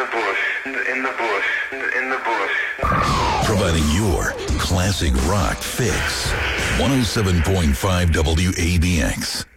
the bush, in the bush, in the bush. Providing your classic rock fix. 107.5 WABX.